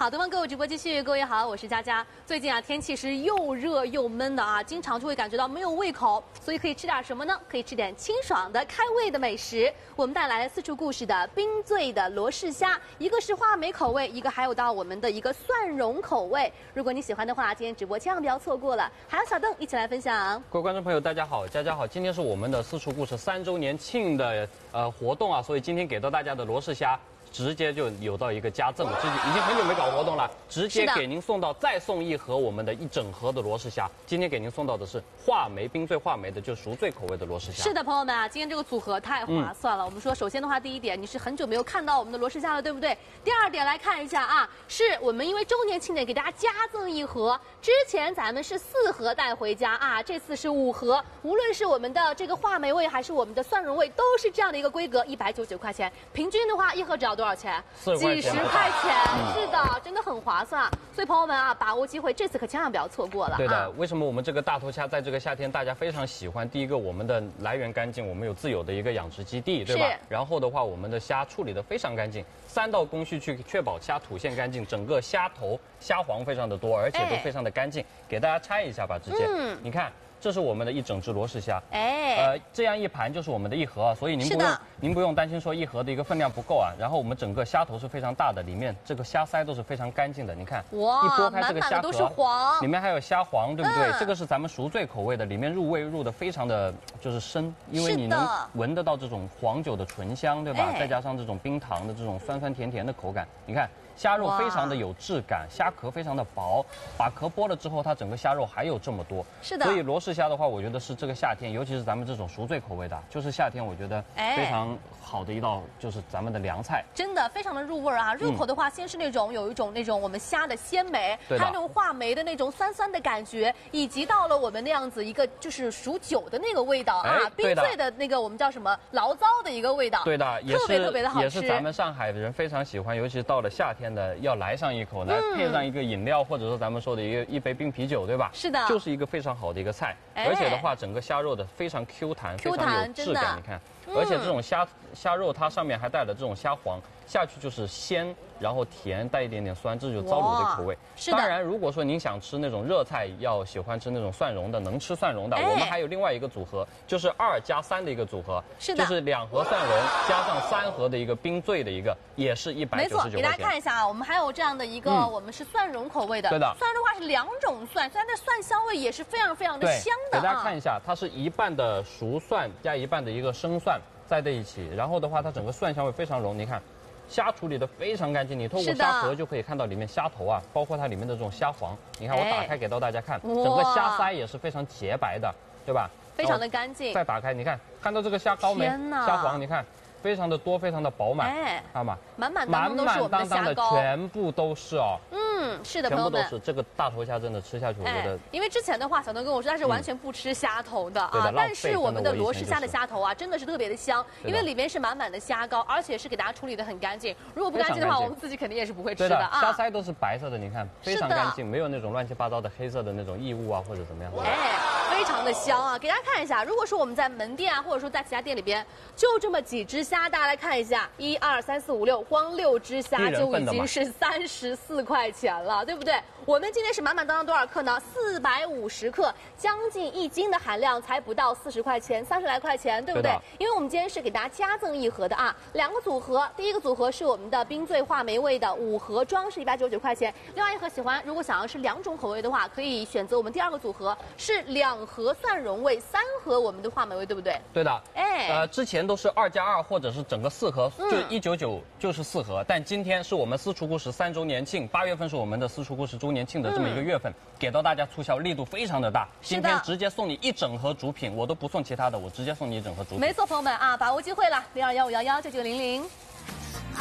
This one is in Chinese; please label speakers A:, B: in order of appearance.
A: 好，东方购物直播继续，各位好，我是佳佳。最近啊，天气是又热又闷的啊，经常就会感觉到没有胃口，所以可以吃点什么呢？可以吃点清爽的、开胃的美食。我们带来了四处故事的冰醉的罗氏虾，一个是话梅口味，一个还有到我们的一个蒜蓉口味。如果你喜欢的话，今天直播千万不要错过了。还有小邓一起来分享。
B: 各位观众朋友，大家好，佳佳好，今天是我们的四处故事3周年庆的活动啊，所以今天给到大家的罗氏虾。直接就有到一个加赠，已经很久没搞活动了，直接给您送到，再送一盒我们的一整盒的罗氏虾。今天给您送到的是话梅冰醉话梅的，就是赎罪口味的罗氏虾。
A: 是的，朋友们啊，今天这个组合太划算了。我们说，首先的话，第一点，你是很久没有看到我们的罗氏虾了，对不对？第二点来看一下啊，是我们因为周年庆典给大家加赠一盒，之前咱们是4盒带回家啊，这次是5盒，无论是我们的这个话梅味还是我们的蒜蓉味，都是这样的一个规格，199块钱，平均的话一盒只要多少钱？几十块钱，是的，真的很划算。所以朋友们啊，把握机会，这次可千万不要错过了。
B: 对的，为什么我们这个大头虾在这个夏天大家非常喜欢？第一个，我们的来源干净，我们有自有的一个养殖基地，对吧？然后的话，我们的虾处理得非常干净，3道工序去确保虾吐现干净，整个虾头、虾黄非常的多，而且都非常的干净。给大家拆一下吧，直接，你看。这是我们的一整只罗氏虾，这样一盘就是我们的1盒啊，所以您不用担心说1盒的一个分量不够啊。然后我们整个虾头是非常大的，里面这个虾鳃都是非常干净的，你看，哇，一剥开这个虾壳，里面还有虾黄，对不对？这个是咱们赎罪口味的，里面入味入的非常的就是深，因为你能闻得到这种黄酒的醇香，对吧？再加上这种冰糖的这种酸酸甜甜的口感，你看。虾肉非常的有质感，虾壳非常的薄，把壳剥了之后，它整个虾肉还有这么多。是的。所以罗氏虾的话，我觉得是这个夏天，尤其是咱们这种赎罪口味的，就是夏天我觉得非常好的一道，就是咱们的凉菜。
A: 真的非常的入味啊！入口的话，先是有一种那种我们虾的鲜美，还有那种话梅的那种酸酸的感觉，以及到了我们那样子一个就是属酒的那个味道啊，冰醉的那个我们叫什么醪糟的一个味道。
B: 对的，
A: 特别的好吃。
B: 也是咱们上海的人非常喜欢，尤其到了夏天。要来上一口，来配上一个饮料，或者说咱们说的一杯冰啤酒，对吧？是的，就是一个非常好的一个菜。而且的话，整个虾肉的非常 Q 弹，非常有质感。你看，而且这种虾肉它上面还带了这种虾黄，下去就是鲜，然后甜，带一点点酸，这就是糟卤的口味。当然，如果说您想吃那种热菜，要喜欢吃那种蒜蓉的，能吃蒜蓉的，我们还有另外一个组合，就是2加3的一个组合，就是2盒蒜蓉加上3盒的一个冰醉的一个，也是199块钱。没错，
A: 给大家看一下啊，我们还有这样的一个，我们是蒜蓉口味的。对的，蒜蓉的话是2种蒜，虽然那蒜香味也是非常非常的香的。
B: 给大家看一下，它是1半的熟蒜加1半的一个生蒜在一起，然后的话，它整个蒜香味非常浓，你看。虾处理的非常干净，你透过虾壳就可以看到里面虾头啊，包括它里面的这种虾黄。你看我打开给到大家看，整个虾鳃也是非常洁白的，对吧？
A: 非常的干净。
B: 再打开，你看到这个虾膏没？虾黄，你看。非常的多，非常的饱满，看到吗？满满当当都是我们的虾膏，全部都是哦。是的，朋友们，全部都是。这个大头虾真的吃下去，我觉得。因
A: 为之前的话，小东跟我说他是完全不吃虾头的啊，但是我们的罗氏虾的虾头啊，真的是特别的香，因为里面是满满的虾膏，而且是给大家处理的很干净。如果不干净的话，我们自己肯定也是不会吃的啊。
B: 虾鳃都是白色的，你看，非常干净，没有那种乱七八糟的黑色的那种异物啊，或者怎么样。
A: 非常的香啊！给大家看一下，如果说我们在门店啊，或者说在其他店里边，就这么几只虾，大家来看一下，1、2、3、4、5、6，光6只虾就已经是34块钱了，对不对？我们今天是满满当当多少克呢？450克，将近1斤的含量，才不到40块钱，30来块钱，对不对？因为我们今天是给大家加赠1盒的啊，2个组合，第一个组合是我们的冰醉话梅味的5盒装是199块钱，另外1盒喜欢，如果想要是2种口味的话，可以选择我们第2个组合是2盒蒜蓉味，3盒我们的话梅味，对不对？
B: 对的，之前都是2加2或者是整个4盒，就199就是4盒，但今天是我们私厨故事3周年庆，8月份是我们的私厨故事周年庆的这么一个月份，给到大家促销力度非常的大，今天直接送你1整盒主品，我都不送其他的，我直接送你1整盒主品。
A: 没错，朋友们啊，把握机会了，0215119900。